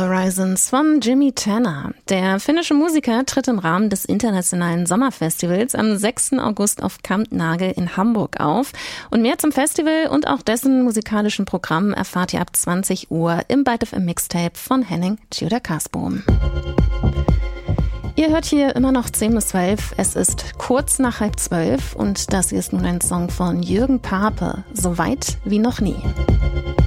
Horizons von Jimmy Tanner. Der finnische Musiker tritt im Rahmen des internationalen Sommerfestivals am 6. August auf Kampnagel in Hamburg auf. Und mehr zum Festival und auch dessen musikalischen Programm erfahrt ihr ab 20 Uhr im Byte FM Mixtape von Henning Tjøder-Kasbohm. Ihr hört hier immer noch 10 bis 12. Es ist kurz nach 11:30 und das hier ist nun ein Song von Jürgen Pape, So weit wie noch nie.